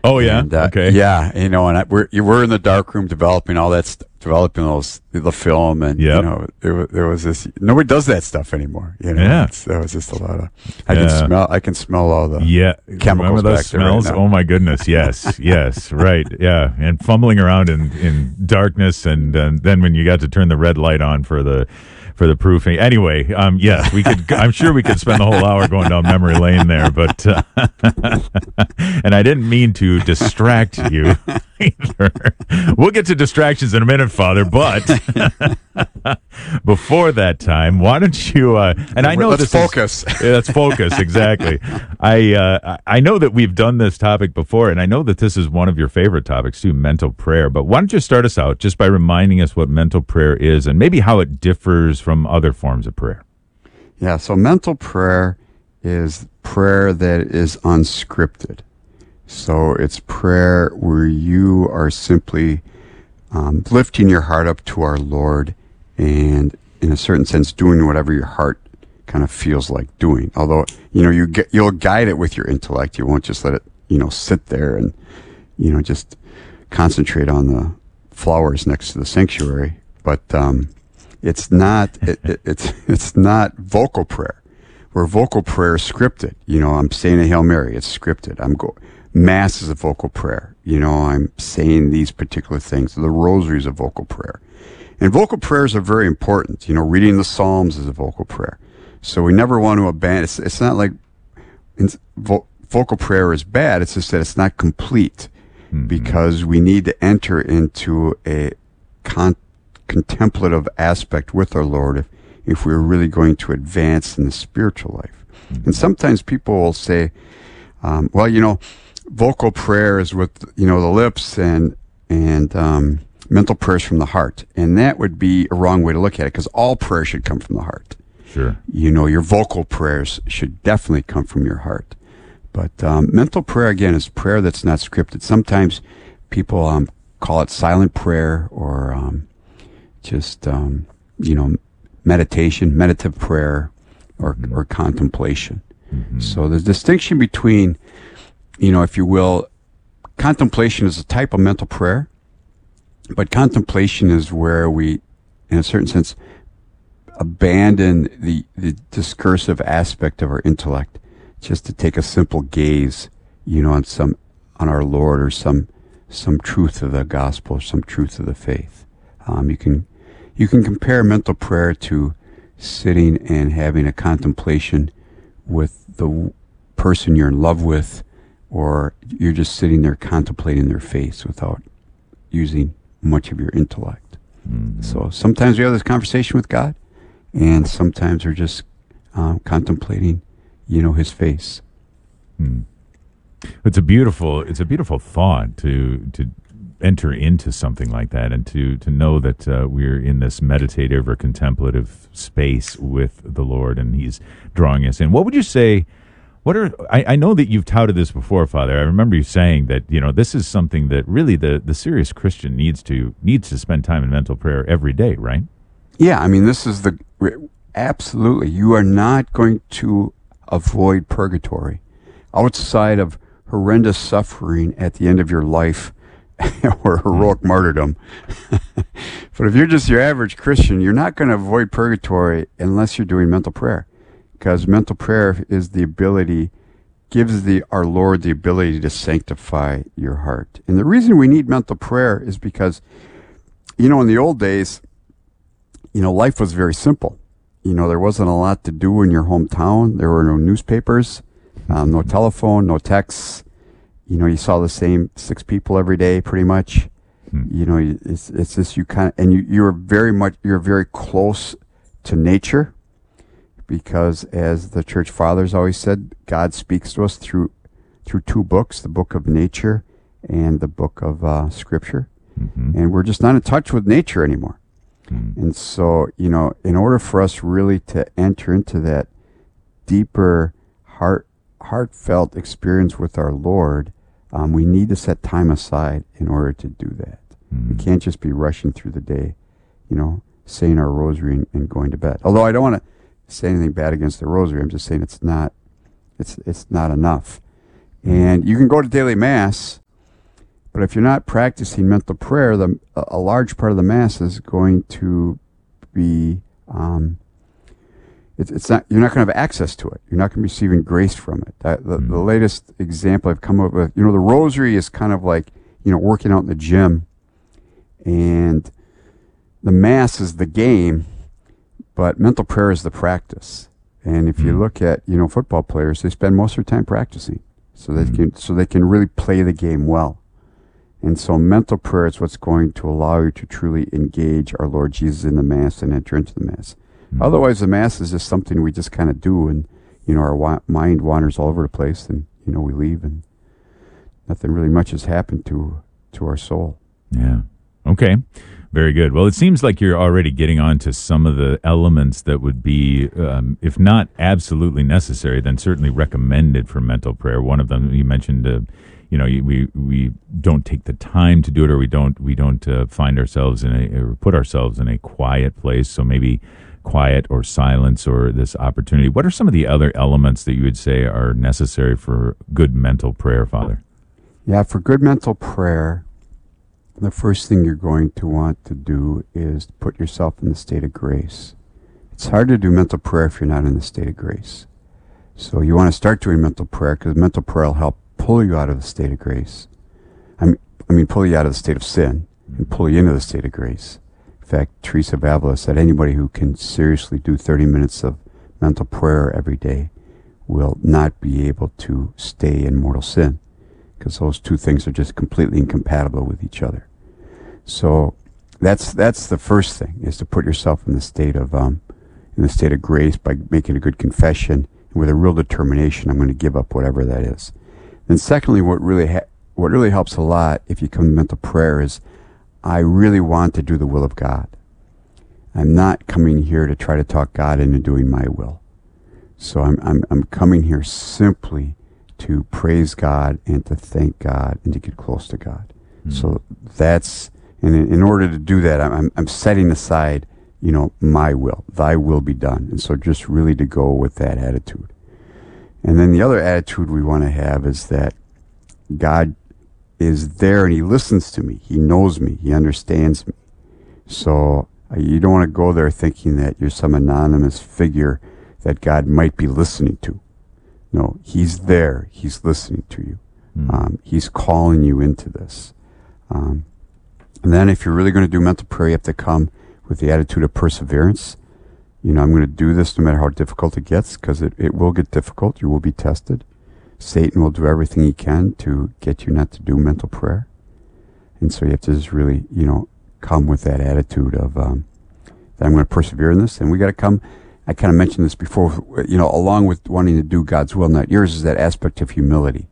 Oh, yeah? And, Okay. Yeah, we're in the dark room developing all that developing the film, and Yep. there was this. Nobody does that stuff anymore. Yeah. There was just a lot of. Yeah. I can smell all the Yeah, chemicals remember those back there right smells? now. Oh my goodness, yes, yes, right, yeah, and fumbling around in darkness, and then when you got to turn the red light on for the proofing. Anyway, yes, we could. I'm sure we could spend the whole hour going down memory lane there, but and I didn't mean to distract you either. We'll get to distractions in a minute, Father, but before that time, why don't you? And I know let's focus. Let's focus exactly. I know that we've done this topic before, and I know that this is one of your favorite topics too, mental prayer. But why don't you start us out just by reminding us what mental prayer is and maybe how it differs from other forms of prayer? Yeah, so mental prayer is prayer that is unscripted. So it's prayer where you are simply lifting your heart up to our Lord and, in a certain sense, doing whatever your heart kind of feels like doing. Although, you'll guide it with your intellect. You won't just let it, sit there and, just concentrate on the flowers next to the sanctuary. But it's not it's not vocal prayer. Where vocal prayer is scripted. I'm saying a Hail Mary. It's scripted. Mass is a vocal prayer. I'm saying these particular things. The rosary is a vocal prayer. And vocal prayers are very important. Reading the Psalms is a vocal prayer. So we never want to abandon. It's not like vocal prayer is bad. It's just that it's not complete, because we need to enter into a contemplative aspect with our Lord if we're really going to advance in the spiritual life. And sometimes people will say, vocal prayer is with the lips, and mental prayers from the heart, and that would be a wrong way to look at it, because all prayer should come from the heart. Sure. Your vocal prayers should definitely come from your heart, but mental prayer again is prayer that's not scripted. Sometimes people call it silent prayer, or just meditation, meditative prayer, or contemplation. So there's a distinction between, if you will, contemplation is a type of mental prayer, but contemplation is where we, in a certain sense, abandon the discursive aspect of our intellect, just to take a simple gaze, on our Lord, or some truth of the gospel, some truth of the faith. You can compare mental prayer to sitting and having a contemplation with the person you're in love with, or you're just sitting there contemplating their face without using much of your intellect. So sometimes we have this conversation with God, and sometimes we're just contemplating, His face. It's a beautiful thought to enter into something like that, and to know that we're in this meditative or contemplative space with the Lord, and He's drawing us in. What would you say? I know that you've touted this before, Father. I remember you saying that this is something that really the serious Christian needs to spend time in mental prayer every day, right? Yeah, this is absolutely. You are not going to avoid purgatory outside of horrendous suffering at the end of your life, or heroic martyrdom. But if you're just your average Christian, you're not going to avoid purgatory unless you're doing mental prayer, because mental prayer is gives our Lord the ability to sanctify your heart. And the reason we need mental prayer is because, in the old days, life was very simple. There wasn't a lot to do in your hometown. There were no newspapers, no telephone, no texts. You saw the same 6 people every day, pretty much. It's just you're very close to nature, because, as the church fathers always said, God speaks to us through 2 books, the book of nature and the book of scripture. And we're just not in touch with nature anymore. And so, in order for us really to enter into that deeper heartfelt experience with our Lord, we need to set time aside in order to do that. We can't just be rushing through the day, saying our rosary and going to bed. Although I don't want to say anything bad against the rosary. I'm just saying it's not enough. And you can go to daily mass, But if you're not practicing mental prayer, a large part of the Mass is going to be, it's not, you're not going to have access to it. You're not going to be receiving grace from it. The latest example I've come up with, the Rosary is kind of like, working out in the gym, and the Mass is the game, but mental prayer is the practice. And if you look at, football players, they spend most of their time practicing so they can really play the game well. And so mental prayer is what's going to allow you to truly engage our Lord Jesus in the Mass and enter into the Mass. Otherwise, the Mass is just something we just kind of do, and, our mind wanders all over the place, and, we leave, and nothing really much has happened to our soul. Yeah. Okay. Very good. Well, it seems like you're already getting on to some of the elements that would be, if not absolutely necessary, then certainly recommended for mental prayer. One of them you mentioned, we don't take the time to do it, or we don't find ourselves or put ourselves in a quiet place. So maybe quiet or silence or this opportunity. What are some of the other elements that you would say are necessary for good mental prayer, Father? Yeah, for good mental prayer, the first thing you're going to want to do is put yourself in the state of grace. It's hard to do mental prayer if you're not in the state of grace. So you want to start doing mental prayer, because mental prayer will help pull you out of the state of grace. I mean, pull you out of the state of sin and pull you into the state of grace. In fact, Teresa of Avila said anybody who can seriously do 30 minutes of mental prayer every day will not be able to stay in mortal sin, because those two things are just completely incompatible with each other. So that's the first thing, is to put yourself in the state of grace by making a good confession, and with a real determination, I'm going to give up whatever that is. Then secondly, what really helps a lot if you come to mental prayer is, I really want to do the will of God. I'm not coming here to try to talk God into doing my will. So I'm coming here simply to praise God and to thank God and to get close to God. So that's, and in order to do that, I'm setting aside, my will. Thy will be done. And so just really to go with that attitude. And then the other attitude we want to have is that God is there and he listens to me. He knows me. He understands me. So you don't want to go there thinking that you're some anonymous figure that God might be listening to. No, he's there. He's listening to you. He's calling you into this. And then if you're really going to do mental prayer, you have to come with the attitude of perseverance. I'm going to do this no matter how difficult it gets, because it will get difficult. You will be tested. Satan will do everything he can to get you not to do mental prayer. And so you have to just really, come with that attitude of, that I'm going to persevere in this. And we got to come, I kind of mentioned this before, along with wanting to do God's will, not yours, is that aspect of humility.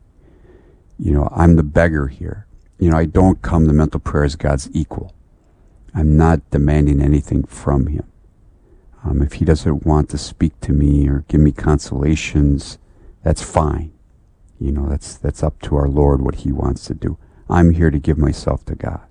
I'm the beggar here. I don't come to mental prayer as God's equal. I'm not demanding anything from him. If he doesn't want to speak to me or give me consolations, that's fine. That's up to our Lord what he wants to do. I'm here to give myself to God.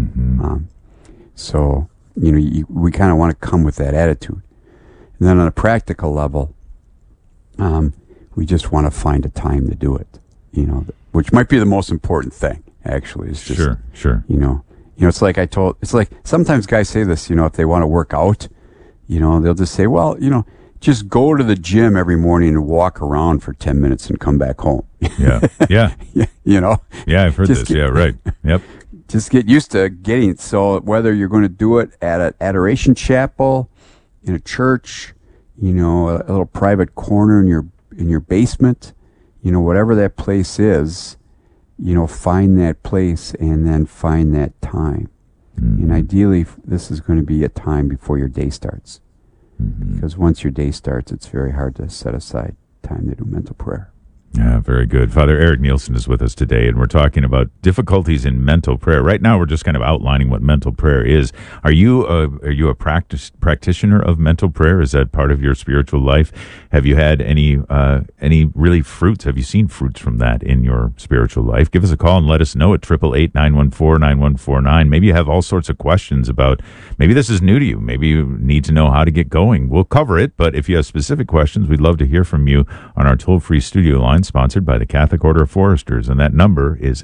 So, we kind of want to come with that attitude. And then on a practical level, we just want to find a time to do it, which might be the most important thing, actually. Is just, Sure. It's like sometimes guys say this, if they want to work out, they'll just say, well, just go to the gym every morning and walk around for 10 minutes and come back home. Yeah. Yeah, Yeah, I've heard this. Yeah, right. Yep. Just get used to getting it. So whether you're going to do it at an adoration chapel, in a church, a little private corner in your basement, whatever that place is, find that place and then find that time. And ideally, this is going to be a time before your day starts. Because once your day starts, it's very hard to set aside time to do mental prayer. Yeah, very good. Father Eric Nielsen is with us today, and we're talking about difficulties in mental prayer. Right now, we're just kind of outlining what mental prayer is. Are you a practitioner of mental prayer? Is that part of your spiritual life? Have you had any really fruits? Have you seen fruits from that in your spiritual life? Give us a call and let us know at 888-914-9149. Maybe you have all sorts of questions about, maybe this is new to you. Maybe you need to know how to get going. We'll cover it, but if you have specific questions, we'd love to hear from you on our toll-free studio line. Line, sponsored by the Catholic Order of Foresters, and that number is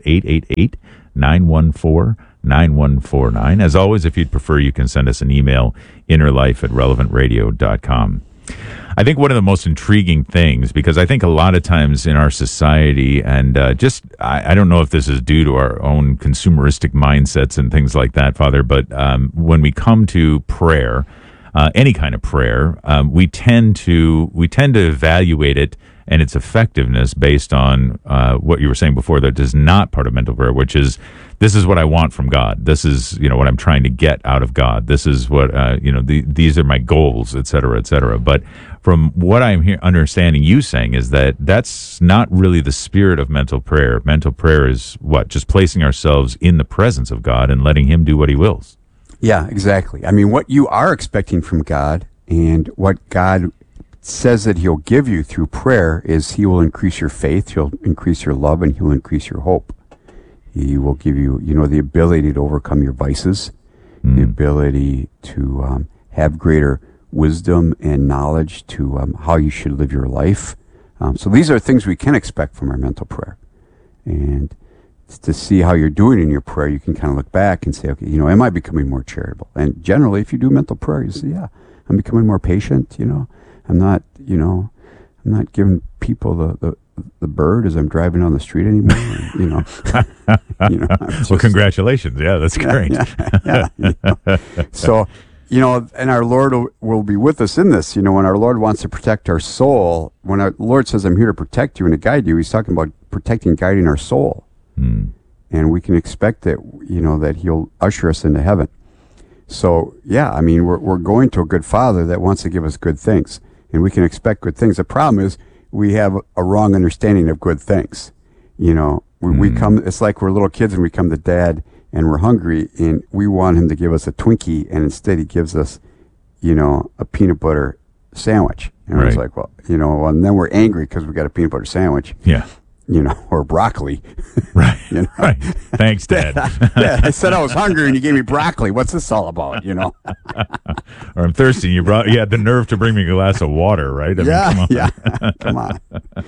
888-914-9149. As always, if you'd prefer, you can send us an email, innerlife@relevantradio.com. I think one of the most intriguing things, because I think a lot of times in our society, and I don't know if this is due to our own consumeristic mindsets and things like that, Father, but when we come to prayer, any kind of prayer, we tend to evaluate it and its effectiveness based on what you were saying before, that is not part of mental prayer, which is, this is what I want from God. This is, what I'm trying to get out of God. This is what, these are my goals, et cetera, et cetera. But from what I'm understanding you saying is that that's not really the spirit of mental prayer. Mental prayer is what? Just placing ourselves in the presence of God and letting Him do what He wills. Yeah, exactly. I mean, what you are expecting from God and what God says that He'll give you through prayer is He will increase your faith, He'll increase your love, and He'll increase your hope. He will give you, the ability to overcome your vices, the ability to have greater wisdom and knowledge to how you should live your life. So these are things we can expect from our mental prayer. And to see how you're doing in your prayer, you can kind of look back and say, okay, am I becoming more charitable? And generally, if you do mental prayer, you say, yeah, I'm becoming more patient, I'm not giving people the bird as I'm driving down the street anymore. Well, congratulations. Yeah, that's great. Yeah. So, and our Lord will be with us in this. When our Lord wants to protect our soul, when our Lord says, I'm here to protect you and to guide you, He's talking about protecting and guiding our soul. And we can expect that, that He'll usher us into heaven. So, yeah, I mean, we're going to a good Father that wants to give us good things. And we can expect good things. The problem is we have a wrong understanding of good things. We come, it's like we're little kids and we come to Dad and we're hungry and we want him to give us a Twinkie, and instead he gives us, a peanut butter sandwich. And right. It's like, well, and then we're angry because we got a peanut butter sandwich. Yeah. Or broccoli. Right. Right. Thanks, Dad. Dad, I said I was hungry and you gave me broccoli. What's this all about, Or I'm thirsty. You had the nerve to bring me a glass of water, right? Come on.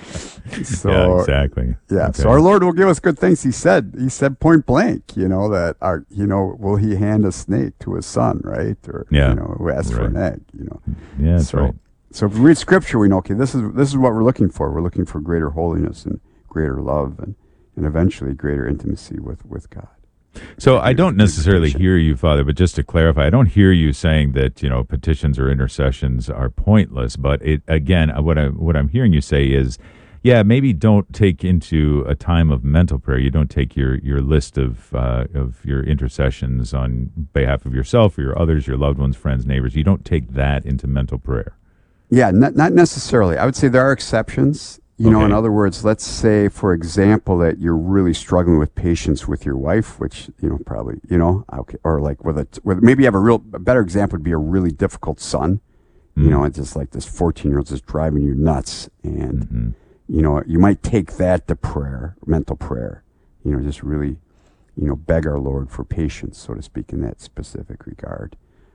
So, yeah, exactly. Yeah. Okay. So our Lord will give us good things. He said point blank, that will He hand a snake to His son, right? Or, who asked for an egg, Yeah, that's right. So if we read Scripture, we know, okay, this is what we're looking for. We're looking for greater holiness and greater love and eventually greater intimacy with God. So I don't necessarily hear you, Father, but just to clarify, I don't hear you saying that, petitions or intercessions are pointless. But what I'm hearing you say is, yeah, maybe don't take into a time of mental prayer. You don't take your list of your intercessions on behalf of yourself or your others, your loved ones, friends, neighbors. You don't take that into mental prayer. Yeah, not necessarily. I would say there are exceptions. In other words, let's say, for example, that you're really struggling with patience with your wife, which, probably, okay, or like with maybe you have a better example would be a really difficult son. It's just like this 14-year-old just driving you nuts. And, you might take that to prayer, mental prayer, just really, beg our Lord for patience, so to speak, in that specific regard.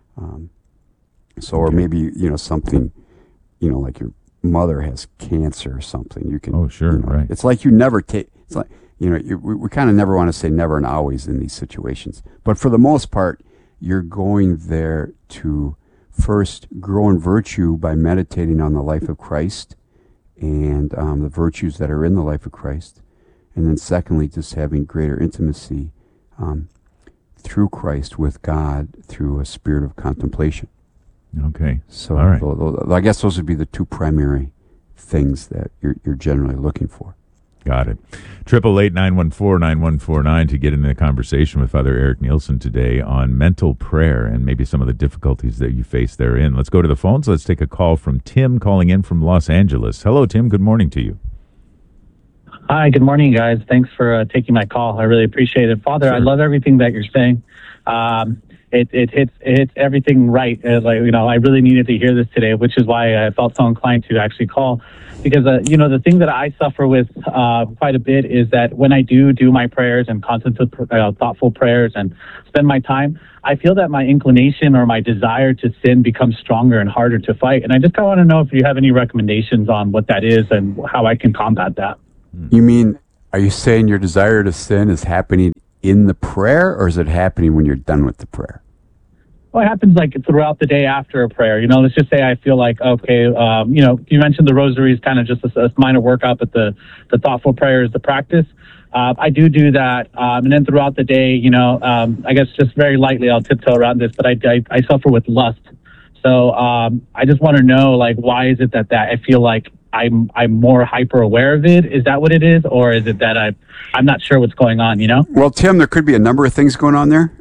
Or maybe, something, like your mother has cancer or something, you can. Oh, sure, right. It's like you never take. It's like we kind of never want to say never and always in these situations, but for the most part, you're going there to first grow in virtue by meditating on the life of Christ and the virtues that are in the life of Christ, and then secondly, just having greater intimacy through Christ with God through a spirit of contemplation. Okay. So all right. I guess those would be the two primary things that you're generally looking for. Got it. 888-914-9149 to get into the conversation with Father Eric Nielsen today on mental prayer and maybe some of the difficulties that you face therein. Let's go to the phones. Let's take a call from Tim calling in from Los Angeles. Hello, Tim. Good morning to you. Hi, good morning, guys. Thanks for taking my call. I really appreciate it. Father, sure. I love everything that you're saying. It hits everything right. I really needed to hear this today, which is why I felt so inclined to actually call. Because, the thing that I suffer with quite a bit is that when I do my prayers and thoughtful prayers and spend my time, I feel that my inclination or my desire to sin becomes stronger and harder to fight. And I just kind of want to know if you have any recommendations on what that is and how I can combat that. You mean, are you saying your desire to sin is happening in the prayer, or is it happening when you're done with the prayer? Well, it happens like throughout the day after a prayer. Let's just say I feel like, okay, you mentioned the rosary is kind of just a minor workout, but the thoughtful prayer is the practice. I do that. And then throughout the day, I guess just very lightly, I'll tiptoe around this, but I suffer with lust. So I just want to know, like, why is it that I feel like I'm more hyper aware of it? Is that what it is? Or is it that I'm not sure what's going on, Well, Tim, there could be a number of things going on there.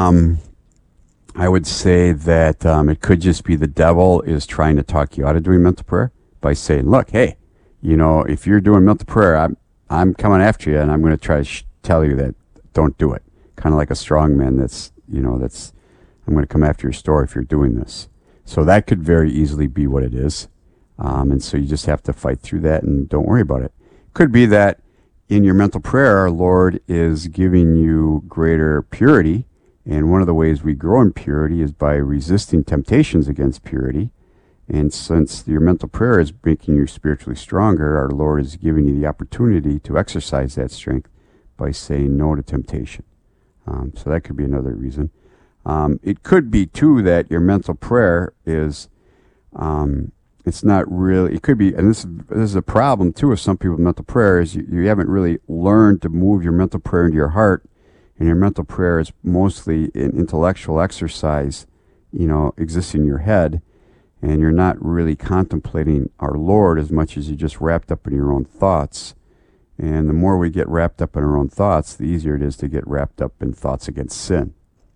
I would say that it could just be the devil is trying to talk you out of doing mental prayer by saying, look, hey, if you're doing mental prayer, I'm coming after you, and I'm going to try to tell you that don't do it. Kind of like a strong man that's I'm going to come after your store if you're doing this. So that could very easily be what it is. And so you just have to fight through that and don't worry about it. Could be that in your mental prayer, our Lord is giving you greater purity. And one of the ways we grow in purity is by resisting temptations against purity. And since your mental prayer is making you spiritually stronger, our Lord is giving you the opportunity to exercise that strength by saying no to temptation. So that could be another reason. It could be, too, that your mental prayer is, it's not really, it could be, and this is a problem, too, with some people with mental prayer, is you haven't really learned to move your mental prayer into your heart. And your mental prayer is mostly an intellectual exercise, exists in your head, and you're not really contemplating our Lord as much as you just wrapped up in your own thoughts. And the more we get wrapped up in our own thoughts, the easier it is to get wrapped up in thoughts against sin.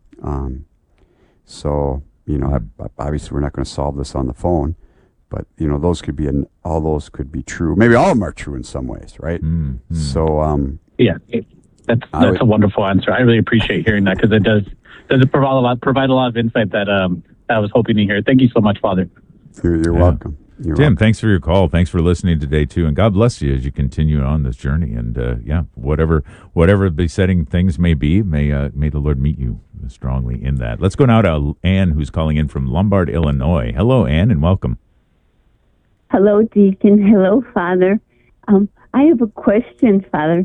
Obviously we're not going to solve this on the phone, but those could be all those could be true. Maybe all of them are true in some ways, right? Mm-hmm. So yeah. That's a wonderful answer. I really appreciate hearing that, because it does provide a lot of insight that I was hoping to hear. Thank you so much, Father. You're welcome. Tim, welcome. Thanks for your call. Thanks for listening today too, and God bless you as you continue on this journey. And whatever besetting things may be, may the Lord meet you strongly in that. Let's go now to Ann, who's calling in from Lombard, Illinois. Hello, Ann, and welcome. Hello, Deacon. Hello, Father. I have a question, Father.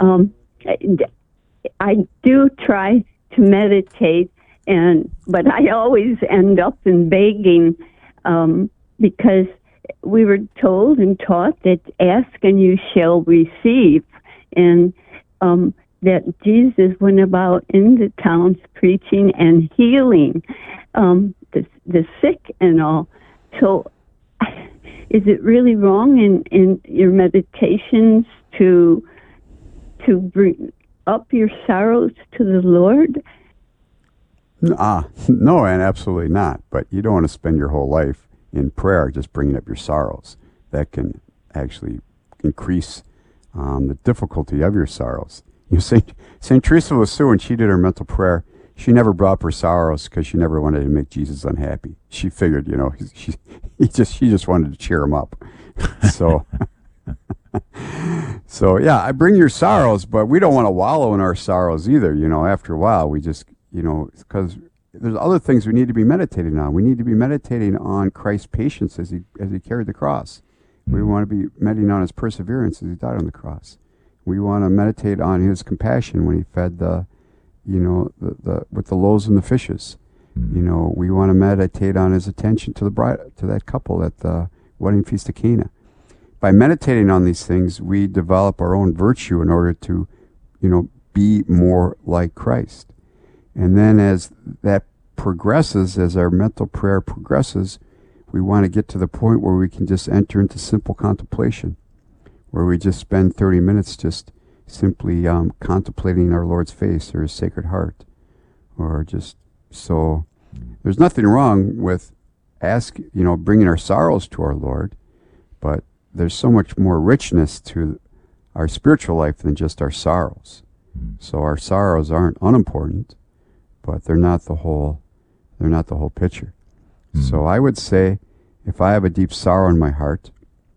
I do try to meditate, but I always end up in begging, because we were told and taught that ask and you shall receive, and that Jesus went about in the towns preaching and healing the sick and all. So is it really wrong in your meditations to bring up your sorrows to the Lord? No, and absolutely not. But you don't want to spend your whole life in prayer just bringing up your sorrows. That can actually increase the difficulty of your sorrows. St. Teresa of Lisieux, when she did her mental prayer, she never brought up her sorrows because she never wanted to make Jesus unhappy. She figured, she just wanted to cheer him up. So. So, yeah, I bring your sorrows, but we don't want to wallow in our sorrows either. After a while, we just, because there's other things we need to be meditating on. We need to be meditating on Christ's patience as he carried the cross. We want to be meditating on his perseverance as he died on the cross. We want to meditate on his compassion when he fed the with the loaves and the fishes. We want to meditate on his attention to that couple at the wedding feast of Cana. By meditating on these things, we develop our own virtue in order to, be more like Christ. And then as that progresses, as our mental prayer progresses, we want to get to the point where we can just enter into simple contemplation, where we just spend 30 minutes just simply contemplating our Lord's face or his Sacred Heart. So there's nothing wrong with bringing our sorrows to our Lord, but there's so much more richness to our spiritual life than just our sorrows. So our sorrows aren't unimportant, but they're not the whole picture. So I would say, if I have a deep sorrow in my heart,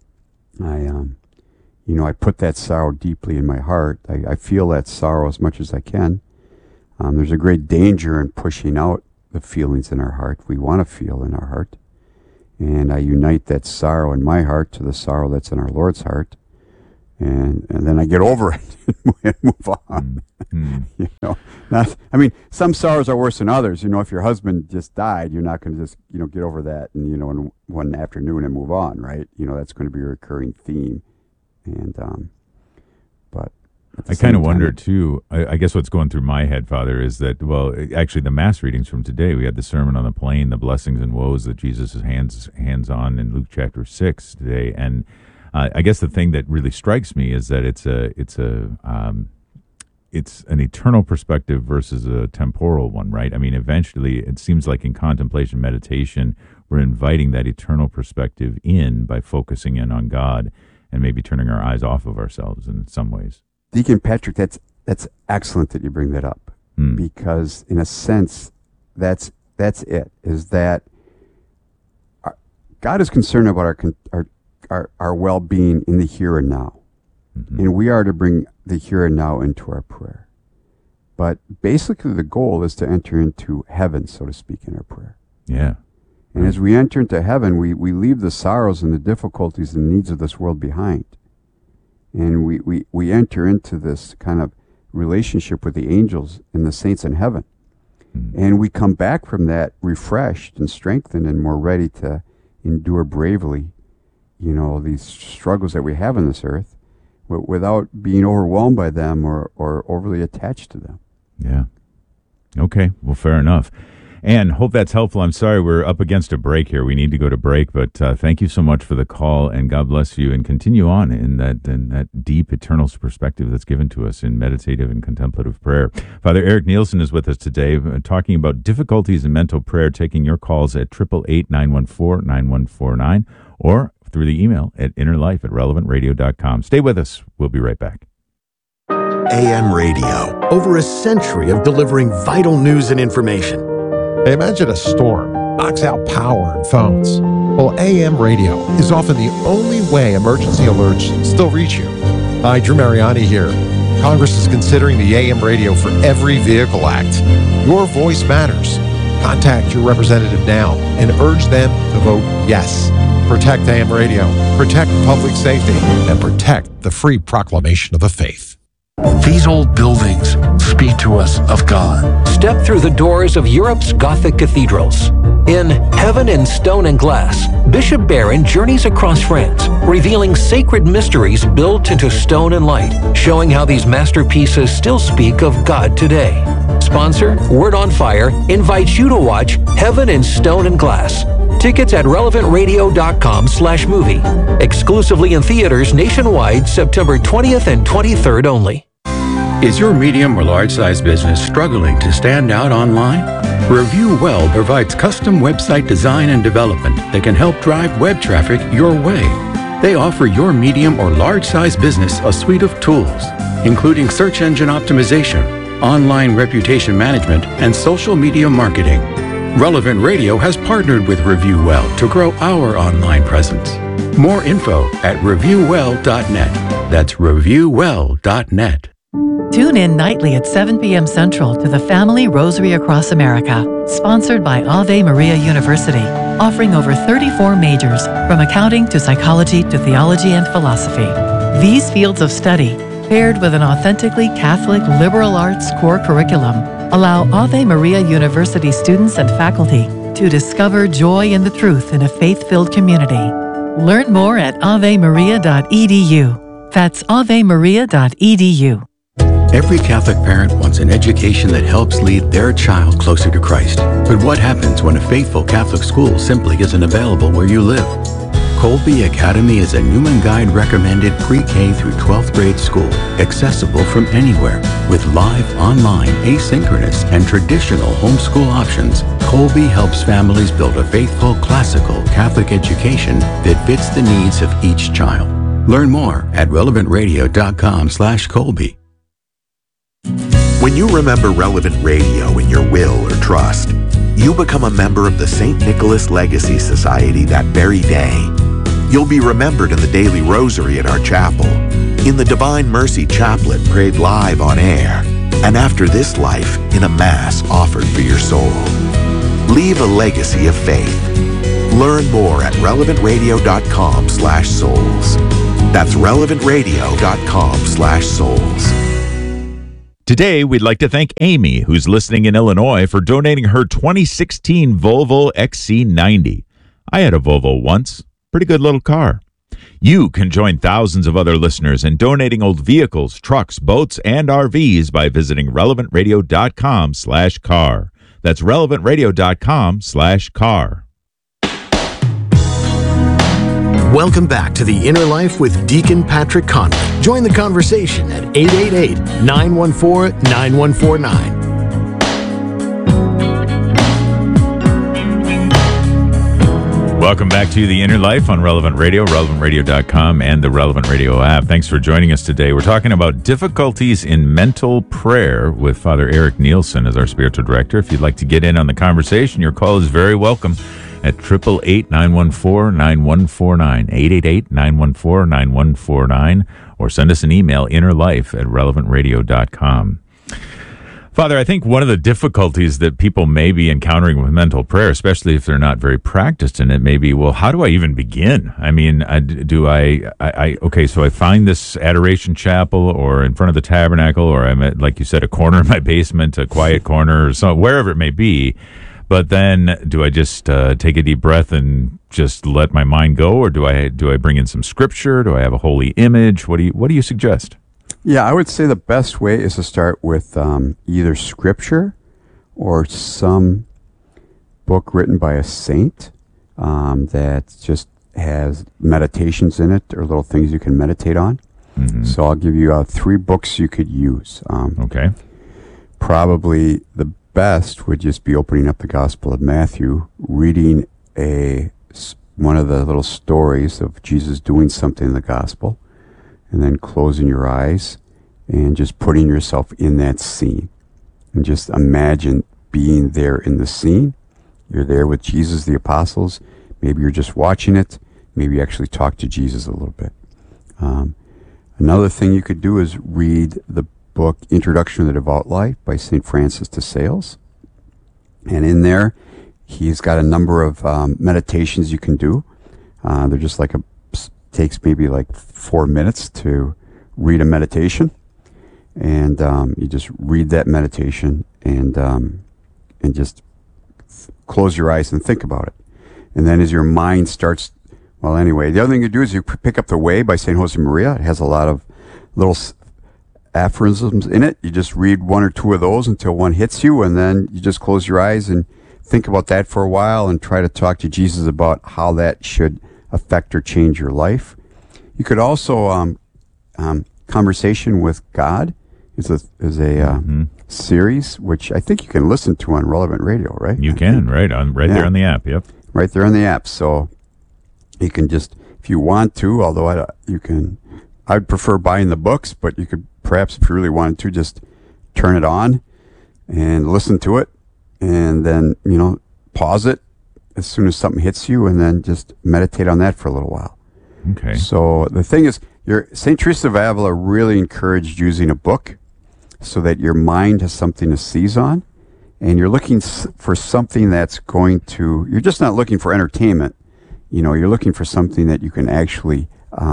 I put that sorrow deeply in my heart. I feel that sorrow as much as I can. There's a great danger in pushing out the feelings in our heart we want to feel in our heart. And I unite that sorrow in my heart to the sorrow that's in our Lord's heart. and then I get over it and move on. You know, some sorrows are worse than others. You know, if your husband just died, you're not going to just, get over that and, in one afternoon and move on, right? That's going to be a recurring theme. And, but I kind of wonder too, I guess what's going through my head, Father, is that, well, actually the Mass readings from today, we had the Sermon on the Plain, the blessings and woes that Jesus is hands on in Luke chapter 6 today. And I guess the thing that really strikes me is that it's an eternal perspective versus a temporal one, right? I mean, eventually it seems like in contemplation meditation, we're inviting that eternal perspective in by focusing in on God and maybe turning our eyes off of ourselves in some ways. Deacon Patrick, that's excellent that you bring that up, because in a sense, that's it. Is that God is concerned about our well-being in the here and now, and we are to bring the here and now into our prayer. But basically, the goal is to enter into heaven, so to speak, in our prayer. Yeah. And as we enter into heaven, we leave the sorrows and the difficulties and needs of this world behind. And we enter into this kind of relationship with the angels and the saints in heaven. And we come back from that refreshed and strengthened and more ready to endure bravely, these struggles that we have on this earth without being overwhelmed by them or overly attached to them. Yeah. Okay. Well, fair enough. And hope that's helpful. I'm sorry we're up against a break here. We need to go to break, but thank you so much for the call, and God bless you, and continue on in that deep eternal perspective that's given to us in meditative and contemplative prayer. Father Eric Nielsen is with us today, talking about difficulties in mental prayer, taking your calls at 888-914-9149 or through the email at innerlife@relevantradio.com. Stay with us. We'll be right back. AM radio, over a century of delivering vital news and information. Imagine a storm knocks out power and phones. Well, AM radio is often the only way emergency alerts still reach you. Hi, Drew Mariani here. Congress is considering the AM radio for Every Vehicle Act. Your voice matters. Contact your representative now and urge them to vote yes. Protect AM radio, protect public safety, and protect the free proclamation of the faith. These old buildings speak to us of God. Step through the doors of Europe's Gothic cathedrals. In Heaven in Stone and Glass, Bishop Barron journeys across France, revealing sacred mysteries built into stone and light, showing how these masterpieces still speak of God today. Sponsor, Word on Fire, invites you to watch Heaven in Stone and Glass. Tickets at relevantradio.com/movie. Exclusively in theaters nationwide, September 20th and 23rd only. Is your medium or large-size business struggling to stand out online? Review Well provides custom website design and development that can help drive web traffic your way. They offer your medium or large-size business a suite of tools, including search engine optimization, online reputation management, and social media marketing. Relevant Radio has partnered with Review Well to grow our online presence. More info at reviewwell.net. That's reviewwell.net. Tune in nightly at 7 p.m. Central to the Family Rosary Across America, sponsored by Ave Maria University, offering over 34 majors, from accounting to psychology to theology and philosophy. These fields of study, paired with an authentically Catholic liberal arts core curriculum, allow Ave Maria University students and faculty to discover joy in the truth in a faith-filled community. Learn more at avemaria.edu. That's avemaria.edu. Every Catholic parent wants an education that helps lead their child closer to Christ. But what happens when a faithful Catholic school simply isn't available where you live? Colby Academy is a Newman Guide recommended pre-K through 12th grade school, accessible from anywhere. With live, online, asynchronous, and traditional homeschool options, Colby helps families build a faithful, classical Catholic education that fits the needs of each child. Learn more at relevantradio.com/Colby. When you remember Relevant Radio in your will or trust, you become a member of the St. Nicholas Legacy Society that very day. You'll be remembered in the daily rosary at our chapel, in the Divine Mercy Chaplet prayed live on air, and after this life in a Mass offered for your soul. Leave a legacy of faith. Learn more at relevantradio.com/souls. That's relevantradio.com/souls. Today, we'd like to thank Amy, who's listening in Illinois, for donating her 2016 Volvo XC90. I had a Volvo once. Pretty good little car. You can join thousands of other listeners in donating old vehicles, trucks, boats, and RVs by visiting relevantradio.com/car. That's relevantradio.com/car. Welcome back to The Inner Life with Deacon Patrick Conley. Join the conversation at 888-914-9149. Welcome back to The Inner Life on Relevant Radio, relevantradio.com, and the Relevant Radio app. Thanks for joining us today. We're talking about difficulties in mental prayer with Father Eric Nielsen as our spiritual director. If you'd like to get in on the conversation, your call is very welcome at 888-914-9149, 888-914-9149, or send us an email, innerlife@relevantradio.com. Father, I think one of the difficulties that people may be encountering with mental prayer, especially if they're not very practiced in it, may be, well, how do I even begin? I mean, okay, so I find this adoration chapel or in front of the tabernacle, or I'm at, like you said, a corner of my basement, a quiet corner, or so, wherever it may be. But then do I just take a deep breath and just let my mind go, or do I bring in some scripture? Do I have a holy image? What do you suggest? Yeah, I would say the best way is to start with either scripture or some book written by a saint that just has meditations in it or little things you can meditate on. Mm-hmm. So I'll give you 3 books you could use. Okay. Probably the best would just be opening up the Gospel of Matthew, reading one of the little stories of Jesus doing something in the Gospel, and then closing your eyes and just putting yourself in that scene. And just imagine being there in the scene. You're there with Jesus, the apostles. Maybe you're just watching it. Maybe you actually talk to Jesus a little bit. Another thing you could do is read the book Introduction to the Devout Life by St. Francis de Sales. And in there, he's got a number of meditations you can do. They're just takes maybe 4 minutes to read a meditation, and you just read that meditation and just close your eyes and think about it. And then as your mind starts, the other thing you do is you pick up The Way by St. Josemaria. It has a lot of little aphorisms in it. You just read 1 or 2 of those until one hits you, and then you just close your eyes and think about that for a while and try to talk to Jesus about how that should affect or change your life. You could also Conversation with God is a series which I think you can listen to on Relevant Radio, right? You can, right there on the app. Yep, right there on the app. So you can just, if you want to, although I'd prefer buying the books, but you could perhaps, if you really wanted to, just turn it on and listen to it, and then pause it as soon as something hits you, and then just meditate on that for a little while. Okay. So the thing is, St. Teresa of Avila really encouraged using a book so that your mind has something to seize on, and you're looking for something that's you're just not looking for entertainment. You're looking for something that you can actually,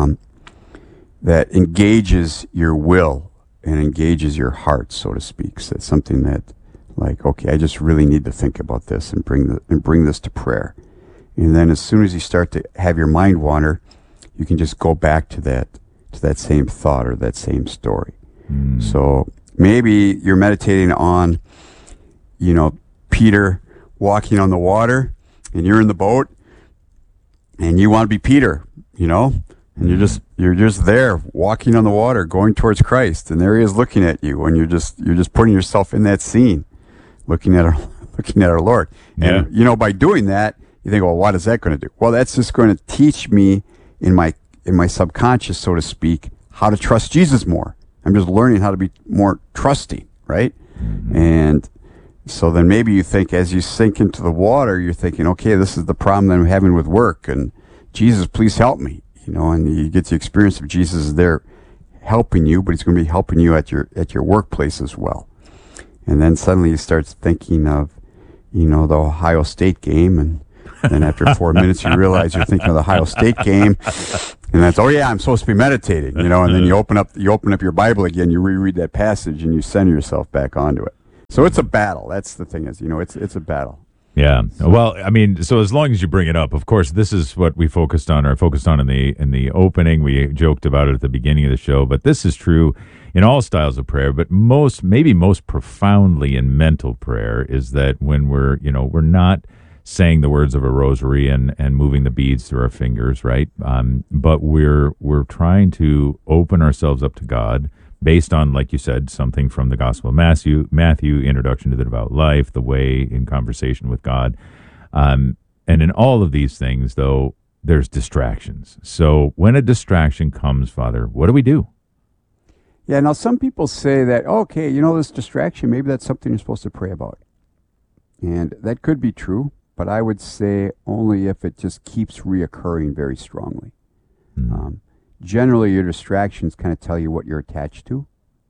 that engages your will and engages your heart, so to speak. So it's something that, okay, I just really need to think about this and bring this to prayer. And then as soon as you start to have your mind wander, you can just go back to that same thought or that same story. So maybe you're meditating on, Peter walking on the water, and you're in the boat, and you want to be Peter, and you're just there walking on the water, going towards Christ, and there he is looking at you, and you're just putting yourself in that scene, looking at our Lord. Yeah. And by doing that, you think, well, what is that going to do? Well, that's just going to teach me in my subconscious, so to speak, how to trust Jesus more. I'm just learning how to be more trusting, right? Mm-hmm. And so then maybe you think, as you sink into the water, you're thinking, okay, this is the problem that I'm having with work, and Jesus, please help me. And you get the experience of Jesus is there helping you, but he's going to be helping you at your workplace as well. And then suddenly you start thinking of, the Ohio State game, and then after 4 minutes you realize you're thinking of the Ohio State game, And that's, oh yeah, I'm supposed to be meditating, and then you open up your Bible again, you reread that passage, and you center yourself back onto it. So it's a battle. That's the thing is, it's a battle. Yeah. Well, I mean, so as long as you bring it up, of course, this is what we focused on in the opening. We joked about it at the beginning of the show, but this is true in all styles of prayer, but maybe most profoundly in mental prayer is that when we're not saying the words of a rosary and moving the beads through our fingers, right? But we're trying to open ourselves up to God based on, like you said, something from the Gospel of Matthew, Introduction to the Devout Life, the way in conversation with God. And in all of these things, though, there's distractions. So when a distraction comes, Father, what do we do? Yeah, now some people say that, okay, this distraction, maybe that's something you're supposed to pray about. And that could be true, but I would say only if it just keeps reoccurring very strongly. Generally, your distractions kind of tell you what you're attached to.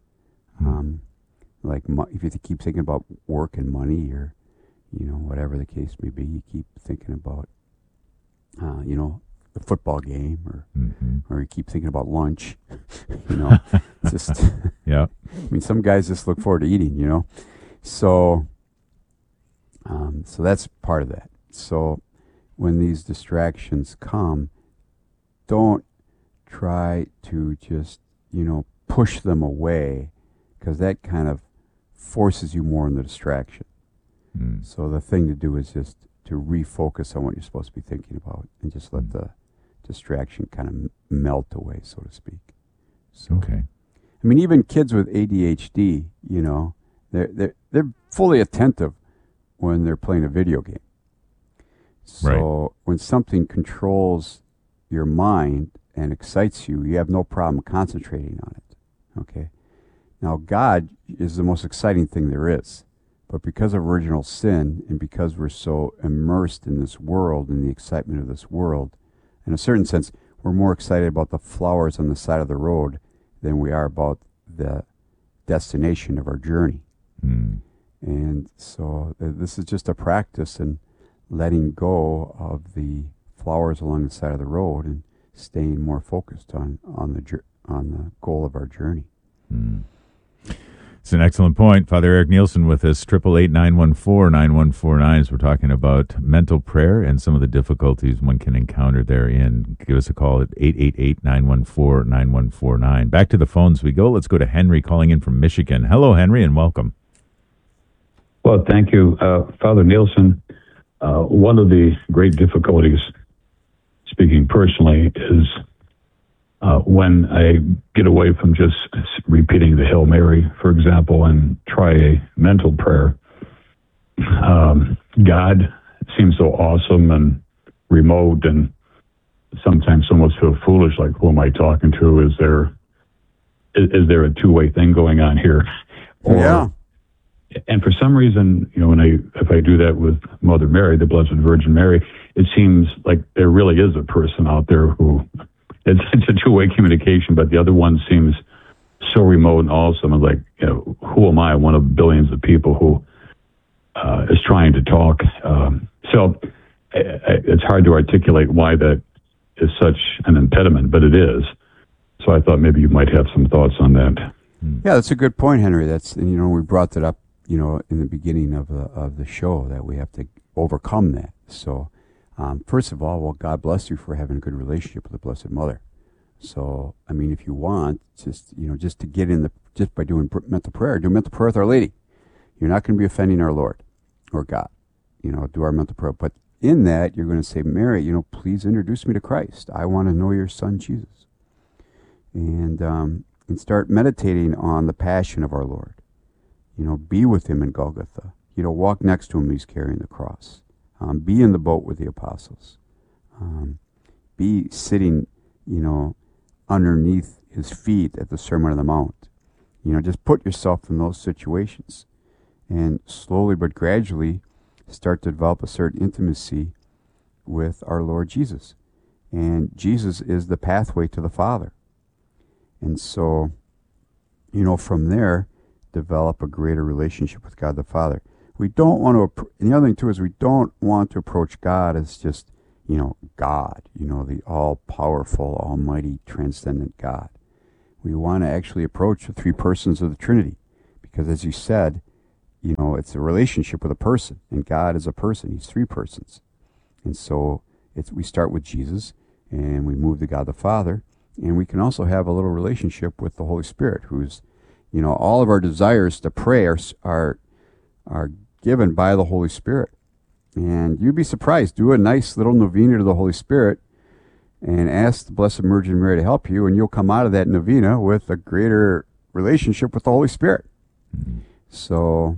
Like if you keep thinking about work and money, or whatever the case may be, you keep thinking about the football game, or you keep thinking about lunch. Just yeah. I mean, some guys just look forward to eating. So that's part of that. So when these distractions come, don't try to just, push them away, because that kind of forces you more in the distraction. So the thing to do is just to refocus on what you're supposed to be thinking about, and just let the distraction kind of melt away, so to speak. So, okay. I mean, even kids with ADHD, they're fully attentive when they're playing a video game. So when something controls your mind and excites you, you have no problem concentrating on it. Okay. Now, God is the most exciting thing there is. But because of original sin, and because we're so immersed in this world, in the excitement of this world, in a certain sense, we're more excited about the flowers on the side of the road than we are about the destination of our journey. And so this is just a practice in letting go of the flowers along the side of the road and staying more focused on the goal of our journey. It's an excellent point. Father Eric Nielsen with us, 888-914-9149, as we're talking about mental prayer and some of the difficulties one can encounter therein. Give us a call at 888-914-9149. Back to the phones we go. Let's go to Henry calling in from Michigan. Hello, Henry, and welcome. Well, thank you, Father Nielsen. One of the great difficulties, speaking personally, is when I get away from just repeating the Hail Mary, for example, and try a mental prayer. God seems so awesome and remote, and sometimes almost feel foolish, like, who am I talking to? Is there a two-way thing going on here? Yeah. And for some reason, if I do that with Mother Mary, the Blessed Virgin Mary, it seems like there really is a person out there who, it's a two-way communication, but the other one seems so remote and awesome. And like, who am I? One of billions of people who is trying to talk. So it's hard to articulate why that is such an impediment, but it is. So I thought maybe you might have some thoughts on that. Yeah, that's a good point, Henry. We brought that up, in the beginning of the show, that we have to overcome that. So, first of all, God bless you for having a good relationship with the Blessed Mother. So, I mean, if you want, just to get just by doing mental prayer, do mental prayer with Our Lady. You're not going to be offending our Lord or God. Do our mental prayer. But in that, you're going to say, Mary, please introduce me to Christ. I want to know your Son, Jesus. And start meditating on the passion of our Lord. Be with him in Golgotha. Walk next to him. He's carrying the cross. Be in the boat with the apostles. Be sitting, underneath his feet at the Sermon on the Mount. Just put yourself in those situations, and slowly but gradually start to develop a certain intimacy with our Lord Jesus. And Jesus is the pathway to the Father. And so, from there, develop a greater relationship with God the Father. We don't want to, and the other thing too is we don't want to approach God as just, God, the all-powerful, almighty, transcendent God. We want to actually approach the three persons of the Trinity because, as you said, it's a relationship with a person, and God is a person. He's three persons. And so we start with Jesus, and we move to God the Father, and we can also have a little relationship with the Holy Spirit, who's, all of our desires to pray are given by the Holy Spirit. And you'd be surprised. Do a nice little novena to the Holy Spirit and ask the Blessed Virgin Mary to help you, and you'll come out of that novena with a greater relationship with the Holy Spirit. So,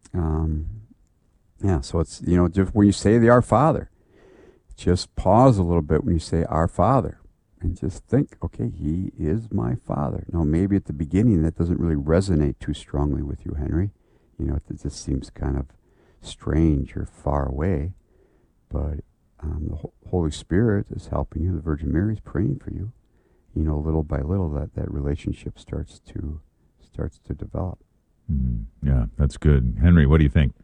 so it's, just when you say the Our Father, just pause a little bit when you say Our Father and just think, okay, He is my Father. Now, maybe at the beginning that doesn't really resonate too strongly with you, Henry. It just seems kind of strange or far away, but the Holy Spirit is helping you. The Virgin Mary is praying for you. Little by little, that relationship starts to develop. Yeah, that's good. Henry, what do you think?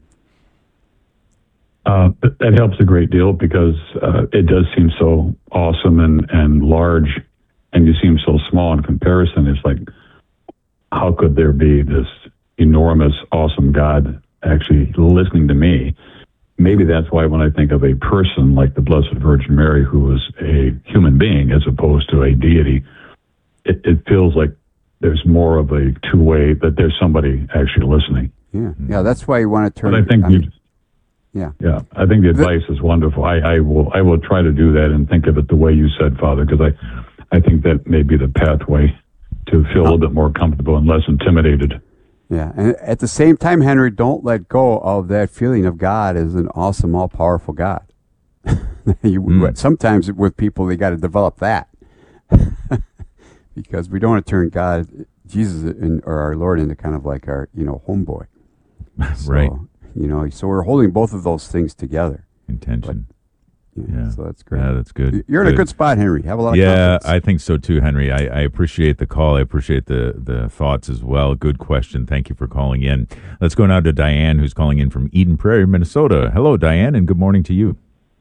That helps a great deal because it does seem so awesome and large, and you seem so small in comparison. It's like, how could there be this enormous, awesome God actually listening to me? Maybe that's why when I think of a person like the Blessed Virgin Mary, who is a human being as opposed to a deity, it feels like there's more of a two-way, that there's somebody actually listening. Yeah, that's why you want to turn. But I think yeah, I think the advice is wonderful. I will try to do that and think of it the way you said, Father, because I think that may be the pathway to feel a little bit more comfortable and less intimidated. Yeah, and at the same time, Henry, don't let go of that feeling of God as an awesome, all-powerful God. Sometimes with people, they got to develop that because we don't want to turn God, Jesus, or our Lord into kind of like our, homeboy. Right. So we're holding both of those things together. Intention. Yeah, so that's great. Yeah, that's good. You're in a good spot, Henry. Have a lot of confidence. I think so too, Henry. I appreciate the call. I appreciate the thoughts as well. Good question. Thank you for calling in. Let's go now to Diane, who's calling in from Eden Prairie, Minnesota. Hello, Diane, and good morning to you.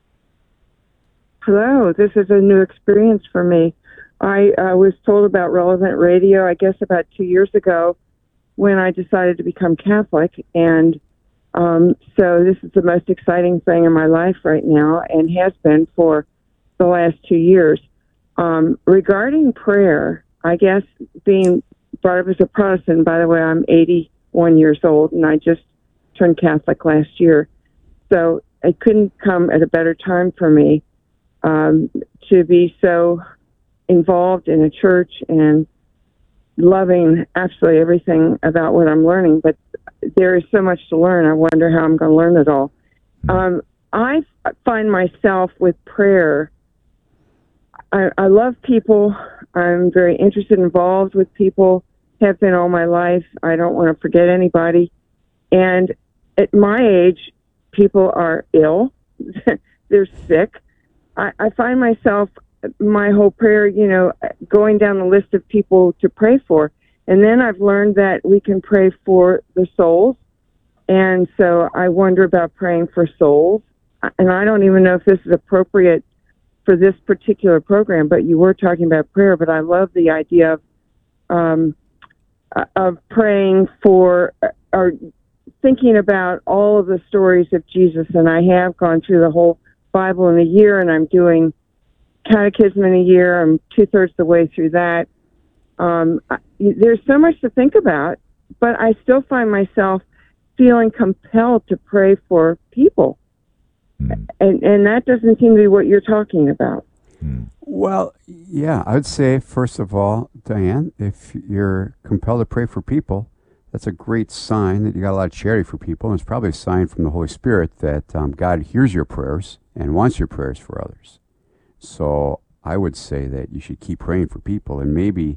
Hello. This is a new experience for me. I was told about Relevant Radio, I guess about 2 years ago, when I decided to become Catholic, and so this is the most exciting thing in my life right now and has been for the last 2 years. Regarding prayer, I guess being brought up as a Protestant, by the way, I'm 81 years old and I just turned Catholic last year. So it couldn't come at a better time for me to be so involved in a church and loving absolutely everything about what I'm learning, but there is so much to learn. I wonder how I'm going to learn it all. I find myself with prayer. I love people. I'm very interested, involved with people, have been all my life. I don't want to forget anybody. And at my age, people are ill. They're sick. I find myself, my whole prayer, going down the list of people to pray for. And then I've learned that we can pray for the souls. And so I wonder about praying for souls. And I don't even know if this is appropriate for this particular program, but you were talking about prayer. But I love the idea of praying for, or thinking about all of the stories of Jesus. And I have gone through the whole Bible in a year, and I'm doing catechism in a year. I'm 2/3 the way through that. There's so much to think about, but I still find myself feeling compelled to pray for people. And that doesn't seem to be what you're talking about. Well, yeah, I would say, first of all, Diane, if you're compelled to pray for people, that's a great sign that you got a lot of charity for people. And it's probably a sign from the Holy Spirit that God hears your prayers and wants your prayers for others. So I would say that you should keep praying for people. And maybe,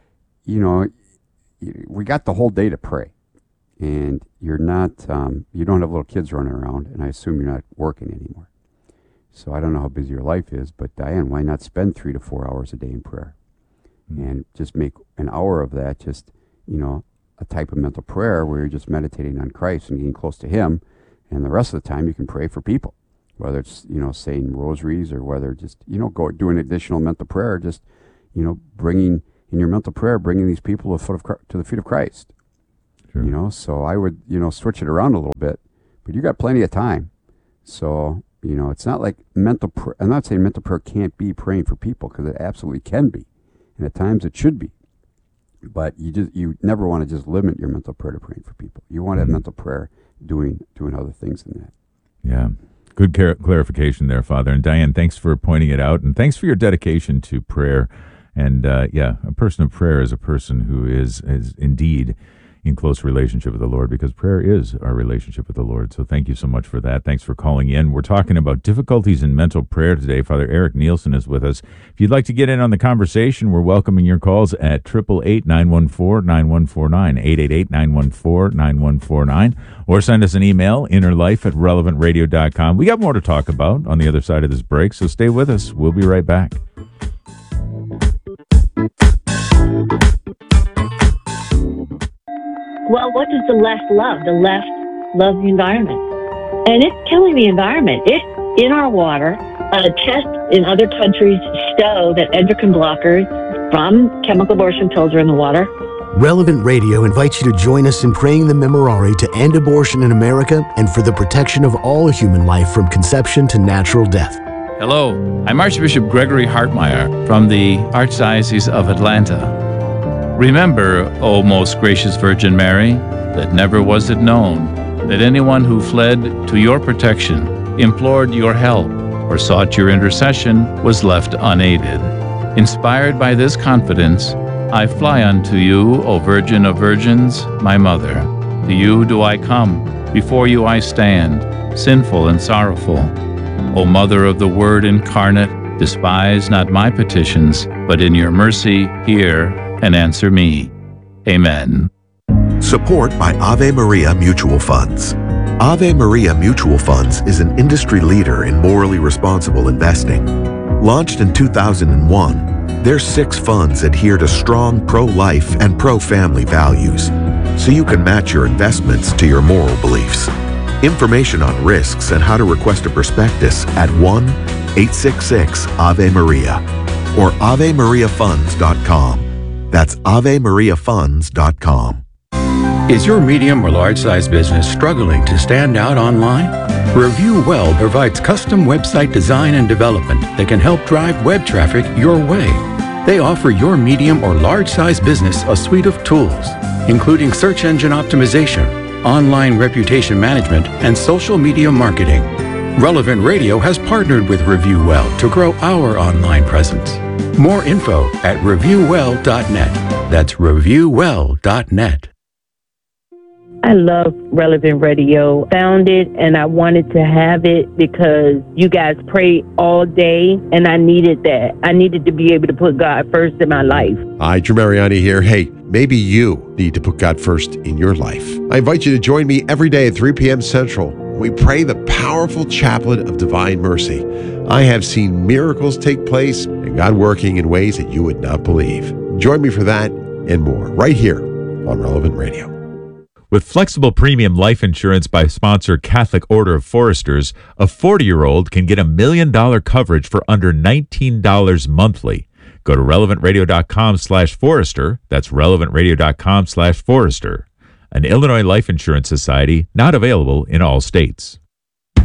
we got the whole day to pray. And you're not, you don't have little kids running around, and I assume you're not working anymore. So I don't know how busy your life is, but Diane, why not spend 3 to 4 hours a day in prayer? And just make an hour of that just, a type of mental prayer where you're just meditating on Christ and getting close to Him. And the rest of the time you can pray for people, whether it's, saying rosaries or whether just, go doing additional mental prayer, just, bringing in your mental prayer, bringing these people to the feet of Christ. Sure. So I would, switch it around a little bit, but you got plenty of time. So, it's not like I'm not saying mental prayer can't be praying for people, because it absolutely can be. And at times it should be. But you never want to just limit your mental prayer to praying for people. You want to have mental prayer doing other things than that. Yeah. Good clarification there, Father. And Diane, thanks for pointing it out. And thanks for your dedication to prayer. And a person of prayer is a person who is indeed in close relationship with the Lord, because prayer is our relationship with the Lord. So thank you so much for that. Thanks for calling in. We're talking about difficulties in mental prayer today. Father Eric Nielsen is with us. If you'd like to get in on the conversation, we're welcoming your calls at 888-914-9149, 888-914-9149, or send us an email, innerlife@relevantradio.com. We got more to talk about on the other side of this break, so stay with us. We'll be right back. Well, what does the left love? The left loves the environment. And it's killing the environment. It's in our water. Tests in other countries show that endocrine blockers from chemical abortion pills are in the water. Relevant Radio invites you to join us in praying the Memorare to end abortion in America and for the protection of all human life from conception to natural death. Hello, I'm Archbishop Gregory Hartmeyer from the Archdiocese of Atlanta. Remember, O most gracious Virgin Mary, that never was it known that anyone who fled to your protection, implored your help, or sought your intercession was left unaided. Inspired by this confidence, I fly unto you, O Virgin of Virgins, my Mother. To you do I come, before you I stand, sinful and sorrowful. O Mother of the Word incarnate, despise not my petitions, but in your mercy hear and answer me. Amen. Support by Ave Maria Mutual Funds. Ave Maria Mutual Funds is an industry leader in morally responsible investing. Launched in 2001, their 6 funds adhere to strong pro-life and pro-family values, so you can match your investments to your moral beliefs. Information on risks and how to request a prospectus at 1-866-AVE-MARIA or AveMariaFunds.com. That's AveMariaFunds.com. Is your medium or large-size business struggling to stand out online? Review Well provides custom website design and development that can help drive web traffic your way. They offer your medium or large-size business a suite of tools, including search engine optimization, online reputation management, and social media marketing. Relevant Radio has partnered with Review Well to grow our online presence. More info at reviewwell.net. That's reviewwell.net. I love Relevant Radio. Found it and I wanted to have it because you guys pray all day and I needed that. I needed to be able to put God first in my life. Hi, Drew Mariani here. Hey, maybe you need to put God first in your life. I invite you to join me every day at 3 p.m. Central. We pray the powerful chaplet of divine mercy. I have seen miracles take place and God working in ways that you would not believe. Join me for that and more right here on Relevant Radio. With flexible premium life insurance by sponsor Catholic Order of Foresters, a 40-year-old can get $1 million coverage for under $19 monthly. Go to relevantradio.com/Forester. That's relevantradio.com/Forester. An Illinois Life Insurance Society, not available in all states.